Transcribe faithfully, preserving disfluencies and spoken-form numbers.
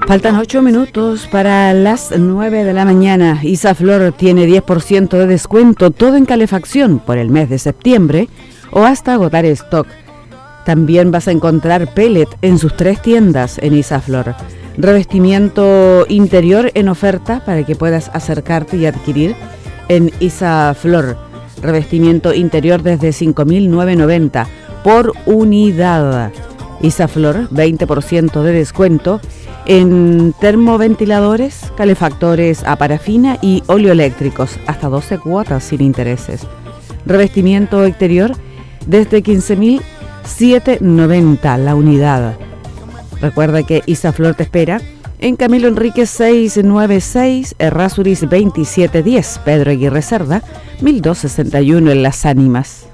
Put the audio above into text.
Faltan ocho minutos para las nueve de la mañana. Isaflor tiene diez por ciento de descuento, todo en calefacción por el mes de septiembre o hasta agotar stock. También vas a encontrar pellet en sus tres tiendas en Isaflor. Revestimiento interior en oferta para que puedas acercarte y adquirir en Isaflor. Revestimiento interior desde cinco mil novecientos noventa por unidad. Isaflor, veinte por ciento de descuento en termoventiladores, calefactores a parafina y oleoeléctricos, hasta doce cuotas sin intereses. Revestimiento exterior desde quince mil setecientos noventa la unidad. Recuerda que Isaflor te espera en Camilo Enríquez seiscientos noventa y seis, Errázuriz veintisiete diez, Pedro Aguirre Cerda, mil doscientos sesenta y uno en Las Ánimas.